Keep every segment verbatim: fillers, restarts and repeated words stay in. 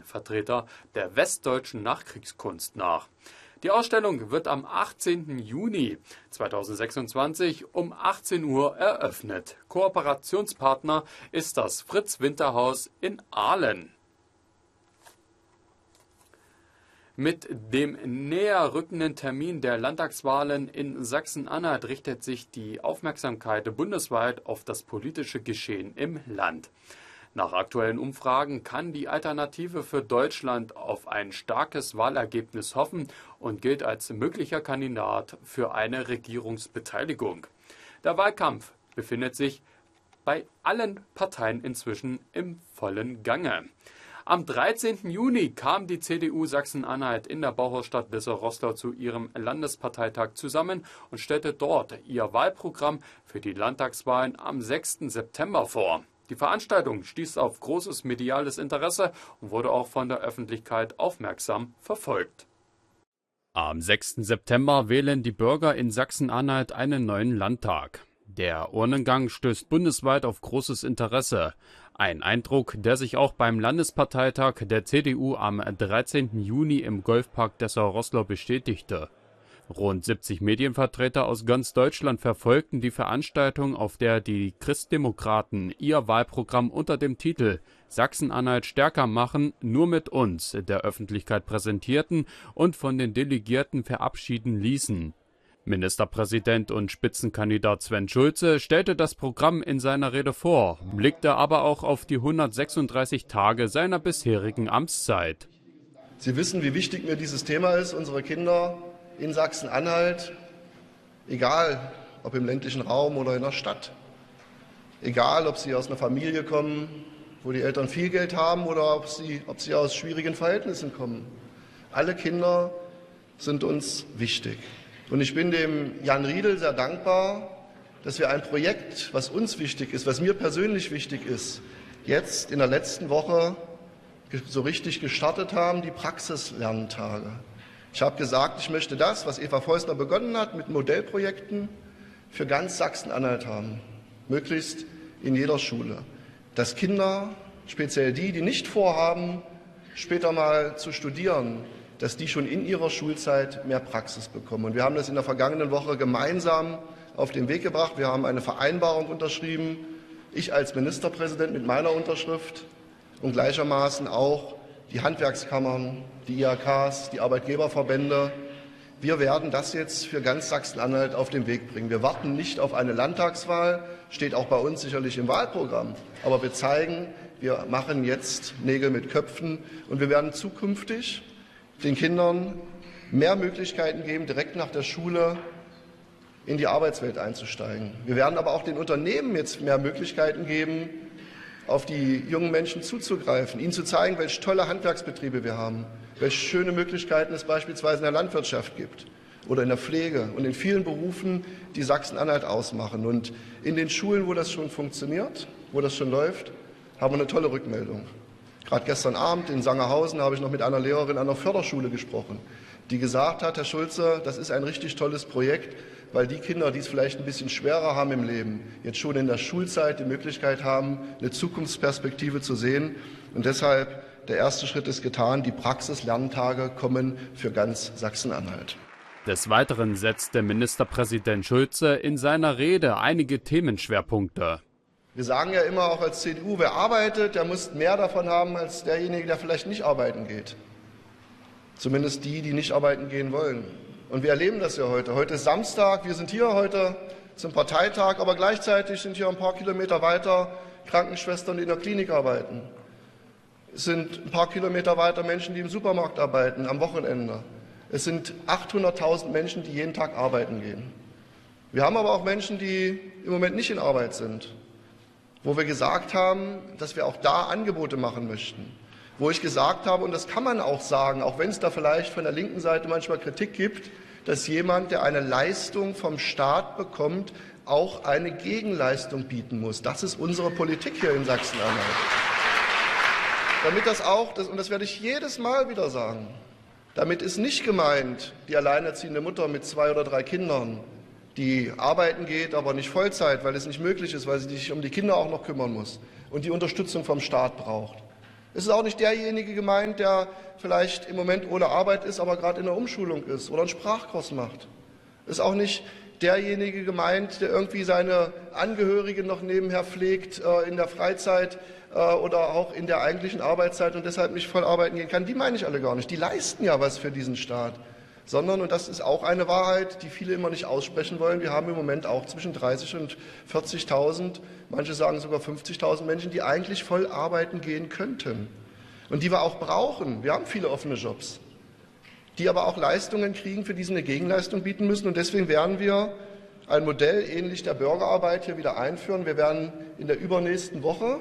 Vertreter der westdeutschen Nachkriegskunst nach. Die Ausstellung wird am achtzehnten Juni zweitausendsechsundzwanzig um achtzehn Uhr eröffnet. Kooperationspartner ist das Fritz-Winter-Haus in Aalen. Mit dem näher rückenden Termin der Landtagswahlen in Sachsen-Anhalt richtet sich die Aufmerksamkeit bundesweit auf das politische Geschehen im Land. Nach aktuellen Umfragen kann die Alternative für Deutschland auf ein starkes Wahlergebnis hoffen und gilt als möglicher Kandidat für eine Regierungsbeteiligung. Der Wahlkampf befindet sich bei allen Parteien inzwischen im vollen Gange. Am dreizehnten Juni kam die C D U Sachsen-Anhalt in der Bauhausstadt Dessau-Roßlau zu ihrem Landesparteitag zusammen und stellte dort ihr Wahlprogramm für die Landtagswahlen am sechsten September vor. Die Veranstaltung stieß auf großes mediales Interesse und wurde auch von der Öffentlichkeit aufmerksam verfolgt. Am sechsten September wählen die Bürger in Sachsen-Anhalt einen neuen Landtag. Der Urnengang stößt bundesweit auf großes Interesse. Ein Eindruck, der sich auch beim Landesparteitag der C D U am dreizehnten Juni im Golfpark Dessau-Roßlau bestätigte. Rund siebzig Medienvertreter aus ganz Deutschland verfolgten die Veranstaltung, auf der die Christdemokraten ihr Wahlprogramm unter dem Titel Sachsen-Anhalt stärker machen, nur mit uns der Öffentlichkeit präsentierten und von den Delegierten verabschieden ließen. Ministerpräsident und Spitzenkandidat Sven Schulze stellte das Programm in seiner Rede vor, blickte aber auch auf die hundertsechsunddreißig Tage seiner bisherigen Amtszeit. Sie wissen, wie wichtig mir dieses Thema ist, unsere Kinder in Sachsen-Anhalt, egal ob im ländlichen Raum oder in der Stadt, egal ob sie aus einer Familie kommen, wo die Eltern viel Geld haben oder ob sie, ob sie aus schwierigen Verhältnissen kommen. Alle Kinder sind uns wichtig. Und ich bin dem Jan Riedel sehr dankbar, dass wir ein Projekt, was uns wichtig ist, was mir persönlich wichtig ist, jetzt in der letzten Woche so richtig gestartet haben, die Praxislerntage. Ich habe gesagt, ich möchte das, was Eva Feusner begonnen hat, mit Modellprojekten für ganz Sachsen-Anhalt haben, möglichst in jeder Schule, dass Kinder, speziell die, die nicht vorhaben, später mal zu studieren, dass die schon in ihrer Schulzeit mehr Praxis bekommen. Und wir haben das in der vergangenen Woche gemeinsam auf den Weg gebracht. Wir haben eine Vereinbarung unterschrieben, ich als Ministerpräsident mit meiner Unterschrift und gleichermaßen auch die Handwerkskammern, die I H Ks, die Arbeitgeberverbände. Wir werden das jetzt für ganz Sachsen-Anhalt auf den Weg bringen. Wir warten nicht auf eine Landtagswahl, steht auch bei uns sicherlich im Wahlprogramm. Aber wir zeigen, wir machen jetzt Nägel mit Köpfen und wir werden zukünftig den Kindern mehr Möglichkeiten geben, direkt nach der Schule in die Arbeitswelt einzusteigen. Wir werden aber auch den Unternehmen jetzt mehr Möglichkeiten geben, auf die jungen Menschen zuzugreifen, ihnen zu zeigen, welche tolle Handwerksbetriebe wir haben, welche schöne Möglichkeiten es beispielsweise in der Landwirtschaft gibt oder in der Pflege und in vielen Berufen, die Sachsen-Anhalt ausmachen. Und in den Schulen, wo das schon funktioniert, wo das schon läuft, haben wir eine tolle Rückmeldung. Gerade gestern Abend in Sangerhausen habe ich noch mit einer Lehrerin an der Förderschule gesprochen, die gesagt hat, Herr Schulze, das ist ein richtig tolles Projekt, weil die Kinder, die es vielleicht ein bisschen schwerer haben im Leben, jetzt schon in der Schulzeit die Möglichkeit haben, eine Zukunftsperspektive zu sehen. Und deshalb, der erste Schritt ist getan, die Praxislerntage kommen für ganz Sachsen-Anhalt. Des Weiteren setzte Ministerpräsident Schulze in seiner Rede einige Themenschwerpunkte. Wir sagen ja immer auch als C D U, wer arbeitet, der muss mehr davon haben als derjenige, der vielleicht nicht arbeiten geht. Zumindest die, die nicht arbeiten gehen wollen. Und wir erleben das ja heute. Heute ist Samstag, wir sind hier heute zum Parteitag, aber gleichzeitig sind hier ein paar Kilometer weiter Krankenschwestern, die in der Klinik arbeiten. Es sind ein paar Kilometer weiter Menschen, die im Supermarkt arbeiten, am Wochenende. Es sind achthunderttausend Menschen, die jeden Tag arbeiten gehen. Wir haben aber auch Menschen, die im Moment nicht in Arbeit sind, wo wir gesagt haben, dass wir auch da Angebote machen möchten. Wo ich gesagt habe, und das kann man auch sagen, auch wenn es da vielleicht von der linken Seite manchmal Kritik gibt, dass jemand, der eine Leistung vom Staat bekommt, auch eine Gegenleistung bieten muss. Das ist unsere Politik hier in Sachsen-Anhalt. Damit das auch, das, und das werde ich jedes Mal wieder sagen, damit ist nicht gemeint, die alleinerziehende Mutter mit zwei oder drei Kindern, die arbeiten geht, aber nicht Vollzeit, weil es nicht möglich ist, weil sie sich um die Kinder auch noch kümmern muss und die Unterstützung vom Staat braucht. Es ist auch nicht derjenige gemeint, der vielleicht im Moment ohne Arbeit ist, aber gerade in der Umschulung ist oder einen Sprachkurs macht. Es ist auch nicht derjenige gemeint, der irgendwie seine Angehörigen noch nebenher pflegt äh, in der Freizeit äh, oder auch in der eigentlichen Arbeitszeit und deshalb nicht voll arbeiten gehen kann. Die meine ich alle gar nicht. Die leisten ja was für diesen Staat. Sondern, und das ist auch eine Wahrheit, die viele immer nicht aussprechen wollen, wir haben im Moment auch zwischen dreißig und vierzigtausend, manche sagen sogar fünfzigtausend Menschen, die eigentlich voll arbeiten gehen könnten und die wir auch brauchen. Wir haben viele offene Jobs, die aber auch Leistungen kriegen, für die sie eine Gegenleistung bieten müssen. Und deswegen werden wir ein Modell ähnlich der Bürgerarbeit hier wieder einführen. Wir werden in der übernächsten Woche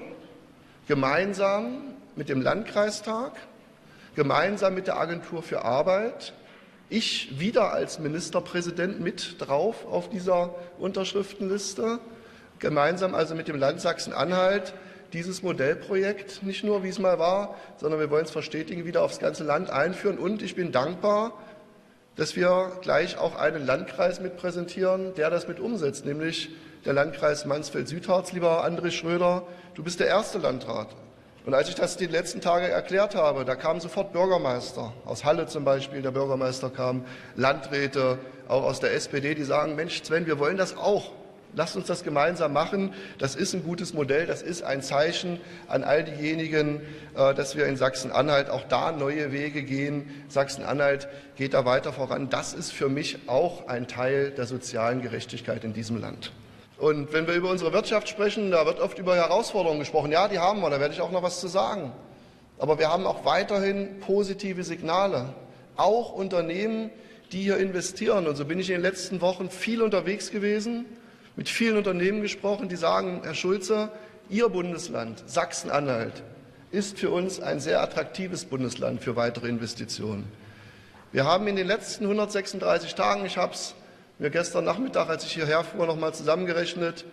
gemeinsam mit dem Landkreistag, gemeinsam mit der Agentur für Arbeit, ich wieder als Ministerpräsident mit drauf auf dieser Unterschriftenliste, gemeinsam also mit dem Land Sachsen-Anhalt dieses Modellprojekt, nicht nur wie es mal war, sondern wir wollen es verstetigen, wieder aufs ganze Land einführen. Und ich bin dankbar, dass wir gleich auch einen Landkreis mit präsentieren, der das mit umsetzt, nämlich der Landkreis Mansfeld-Südharz. Lieber André Schröder, du bist der erste Landrat. Und als ich das die letzten Tage erklärt habe, da kamen sofort Bürgermeister, aus Halle zum Beispiel, der Bürgermeister kam, Landräte, auch aus der S P D, die sagen, Mensch Sven, wir wollen das auch. Lasst uns das gemeinsam machen. Das ist ein gutes Modell, das ist ein Zeichen an all diejenigen, dass wir in Sachsen-Anhalt auch da neue Wege gehen. Sachsen-Anhalt geht da weiter voran. Das ist für mich auch ein Teil der sozialen Gerechtigkeit in diesem Land. Und wenn wir über unsere Wirtschaft sprechen, da wird oft über Herausforderungen gesprochen. Ja, die haben wir, da werde ich auch noch was zu sagen. Aber wir haben auch weiterhin positive Signale. Auch Unternehmen, die hier investieren. Und so bin ich in den letzten Wochen viel unterwegs gewesen, mit vielen Unternehmen gesprochen, die sagen, Herr Schulze, Ihr Bundesland, Sachsen-Anhalt, ist für uns ein sehr attraktives Bundesland für weitere Investitionen. Wir haben in den letzten hundertsechsunddreißig Tagen, ich habe es mir gestern Nachmittag, als ich hierher fuhr, noch mal zusammengerechnet,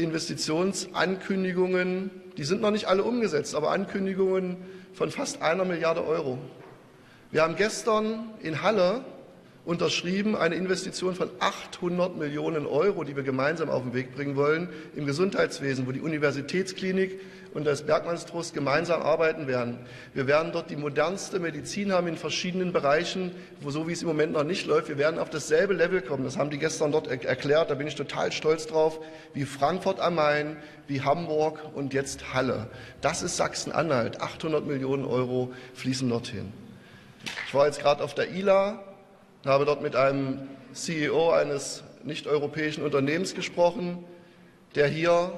Investitionsankündigungen, die sind noch nicht alle umgesetzt, aber Ankündigungen von fast einer Milliarde Euro. Wir haben gestern in Halle unterschrieben eine Investition von achthundert Millionen Euro, die wir gemeinsam auf den Weg bringen wollen, im Gesundheitswesen, wo die Universitätsklinik und das Bergmannstrust gemeinsam arbeiten werden. Wir werden dort die modernste Medizin haben in verschiedenen Bereichen, wo so wie es im Moment noch nicht läuft. Wir werden auf dasselbe Level kommen. Das haben die gestern dort er- erklärt. Da bin ich total stolz drauf, wie Frankfurt am Main, wie Hamburg und jetzt Halle. Das ist Sachsen-Anhalt. achthundert Millionen Euro fließen dorthin. Ich war jetzt gerade auf der I L A, habe dort mit einem C E O eines nicht-europäischen Unternehmens gesprochen, der hier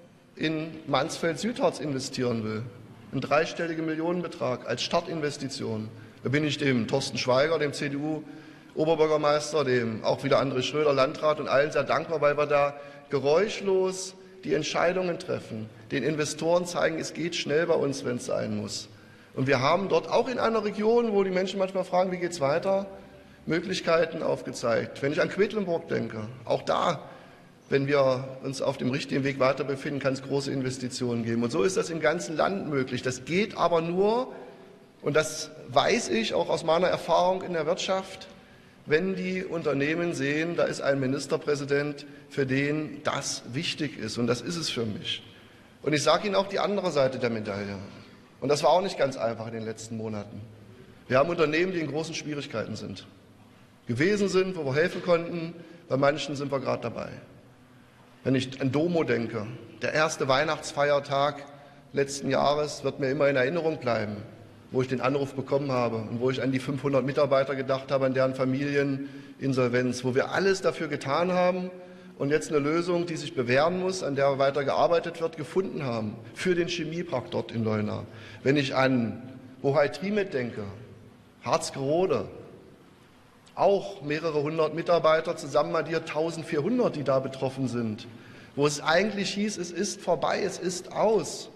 in Mansfeld-Südharz investieren will. Ein dreistelliger Millionenbetrag als Startinvestition. Da bin ich dem Thorsten Schweiger, dem C D U-Oberbürgermeister, dem auch wieder André Schröder, Landrat und allen sehr dankbar, weil wir da geräuschlos die Entscheidungen treffen, den Investoren zeigen, es geht schnell bei uns, wenn es sein muss. Und wir haben dort auch in einer Region, wo die Menschen manchmal fragen, wie geht es weiter, Möglichkeiten aufgezeigt. Wenn ich an Quedlinburg denke, auch da, wenn wir uns auf dem richtigen Weg weiter befinden, kann es große Investitionen geben. Und so ist das im ganzen Land möglich. Das geht aber nur, und das weiß ich auch aus meiner Erfahrung in der Wirtschaft, wenn die Unternehmen sehen, da ist ein Ministerpräsident, für den das wichtig ist. Und das ist es für mich. Und ich sage Ihnen auch die andere Seite der Medaille. Und das war auch nicht ganz einfach in den letzten Monaten. Wir haben Unternehmen, die in großen Schwierigkeiten sind. Gewesen sind, wo wir helfen konnten. Bei manchen sind wir gerade dabei. Wenn ich an Domo denke, der erste Weihnachtsfeiertag letzten Jahres wird mir immer in Erinnerung bleiben, wo ich den Anruf bekommen habe und wo ich an die fünfhundert Mitarbeiter gedacht habe, an deren Familieninsolvenz, wo wir alles dafür getan haben und jetzt eine Lösung, die sich bewähren muss, an der weiter gearbeitet wird, gefunden haben für den Chemiepark dort in Leuna. Wenn ich an Bohai Trimet denke, Harzgerode, auch mehrere hundert Mitarbeiter, zusammen addiert eintausendvierhundert, die da betroffen sind, wo es eigentlich hieß, es ist vorbei, es ist aus.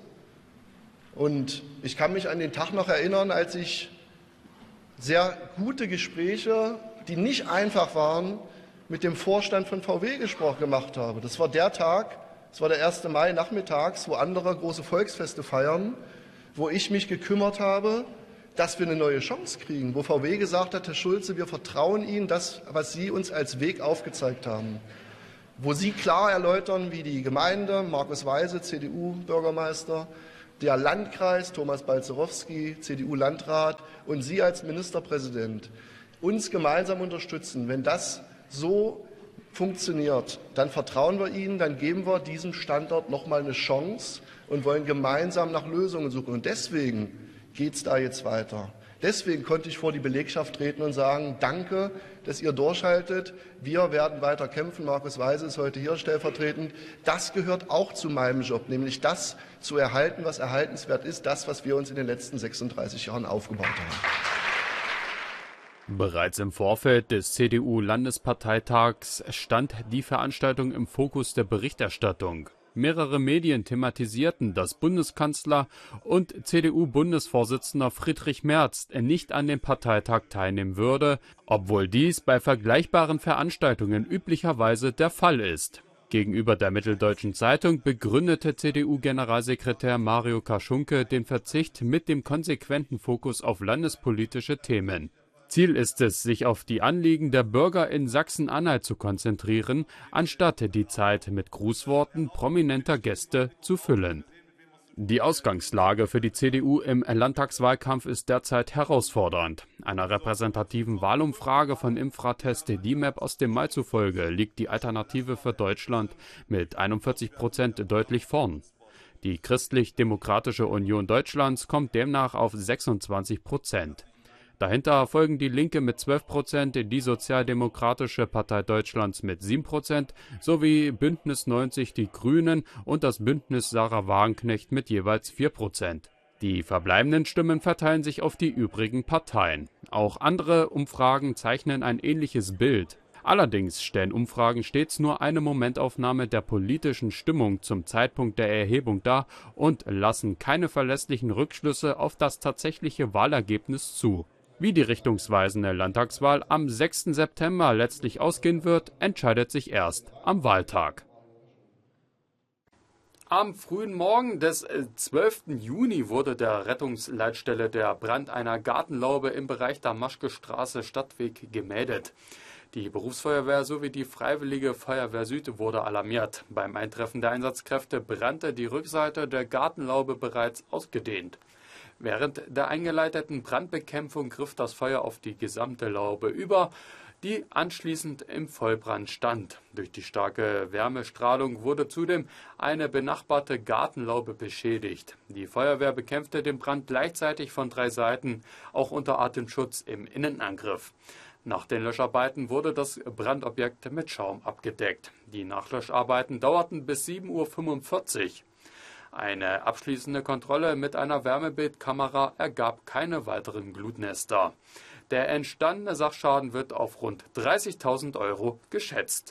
Und ich kann mich an den Tag noch erinnern, als ich sehr gute Gespräche, die nicht einfach waren, mit dem Vorstand von V W gesprochen gemacht habe. Das war der Tag, das war der erste Mai nachmittags, wo andere große Volksfeste feiern, wo ich mich gekümmert habe, dass wir eine neue Chance kriegen, wo V W gesagt hat, Herr Schulze, wir vertrauen Ihnen das, was Sie uns als Weg aufgezeigt haben. Wo Sie klar erläutern, wie die Gemeinde, Markus Weise, C D U-Bürgermeister, der Landkreis, Thomas Balzerowski, C D U-Landrat und Sie als Ministerpräsident uns gemeinsam unterstützen, wenn das so funktioniert, dann vertrauen wir Ihnen, dann geben wir diesem Standort noch mal eine Chance und wollen gemeinsam nach Lösungen suchen. Und deswegen geht es da jetzt weiter. Deswegen konnte ich vor die Belegschaft treten und sagen, danke, dass ihr durchhaltet. Wir werden weiter kämpfen. Markus Weise ist heute hier stellvertretend. Das gehört auch zu meinem Job, nämlich das zu erhalten, was erhaltenswert ist, das, was wir uns in den letzten sechsunddreißig Jahren aufgebaut haben. Bereits im Vorfeld des C D U-Landesparteitags stand die Veranstaltung im Fokus der Berichterstattung. Mehrere Medien thematisierten, dass Bundeskanzler und C D U-Bundesvorsitzender Friedrich Merz nicht an dem Parteitag teilnehmen würde, obwohl dies bei vergleichbaren Veranstaltungen üblicherweise der Fall ist. Gegenüber der Mitteldeutschen Zeitung begründete C D U-Generalsekretär Mario Kaschunke den Verzicht mit dem konsequenten Fokus auf landespolitische Themen. Ziel ist es, sich auf die Anliegen der Bürger in Sachsen-Anhalt zu konzentrieren, anstatt die Zeit mit Grußworten prominenter Gäste zu füllen. Die Ausgangslage für die C D U im Landtagswahlkampf ist derzeit herausfordernd. Einer repräsentativen Wahlumfrage von Infratest D M A P aus dem Mai zufolge liegt die Alternative für Deutschland mit einundvierzig Prozent deutlich vorn. Die Christlich-Demokratische Union Deutschlands kommt demnach auf sechsundzwanzig Prozent. Dahinter folgen die Linke mit zwölf Prozent, die Sozialdemokratische Partei Deutschlands mit sieben Prozent sowie Bündnis neunzig Die Grünen und das Bündnis Sarah Wagenknecht mit jeweils vier Prozent. Die verbleibenden Stimmen verteilen sich auf die übrigen Parteien. Auch andere Umfragen zeichnen ein ähnliches Bild. Allerdings stellen Umfragen stets nur eine Momentaufnahme der politischen Stimmung zum Zeitpunkt der Erhebung dar und lassen keine verlässlichen Rückschlüsse auf das tatsächliche Wahlergebnis zu. Wie die richtungsweisende Landtagswahl am sechsten September letztlich ausgehen wird, entscheidet sich erst am Wahltag. Am frühen Morgen des zwölften Juni wurde der Rettungsleitstelle der Brand einer Gartenlaube im Bereich der Maschke-Straße Stadtweg gemeldet. Die Berufsfeuerwehr sowie die Freiwillige Feuerwehr Süd wurde alarmiert. Beim Eintreffen der Einsatzkräfte brannte die Rückseite der Gartenlaube bereits ausgedehnt. Während der eingeleiteten Brandbekämpfung griff das Feuer auf die gesamte Laube über, die anschließend im Vollbrand stand. Durch die starke Wärmestrahlung wurde zudem eine benachbarte Gartenlaube beschädigt. Die Feuerwehr bekämpfte den Brand gleichzeitig von drei Seiten, auch unter Atemschutz im Innenangriff. Nach den Löscharbeiten wurde das Brandobjekt mit Schaum abgedeckt. Die Nachlöscharbeiten dauerten bis sieben Uhr fünfundvierzig. Eine abschließende Kontrolle mit einer Wärmebildkamera ergab keine weiteren Glutnester. Der entstandene Sachschaden wird auf rund dreißigtausend Euro geschätzt.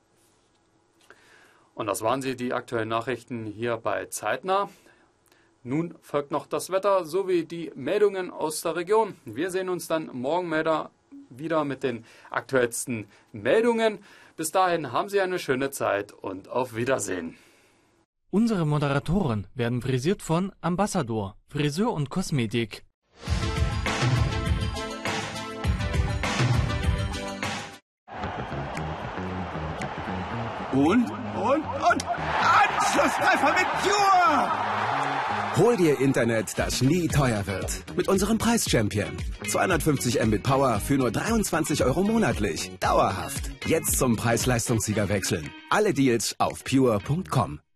Und das waren sie, die aktuellen Nachrichten hier bei Zeitnah. Nun folgt noch das Wetter sowie die Meldungen aus der Region. Wir sehen uns dann morgen wieder mit den aktuellsten Meldungen. Bis dahin haben Sie eine schöne Zeit und auf Wiedersehen. Unsere Moderatoren werden frisiert von Ambassador, Friseur und Kosmetik. Und, und, und, Anschlusstreffer mit Pure! Hol dir Internet, das nie teuer wird. Mit unserem Preis-Champion. zweihundertfünfzig Mbit Power für nur dreiundzwanzig Euro monatlich. Dauerhaft. Jetzt zum Preis-Leistungssieger wechseln. Alle Deals auf pure punkt com.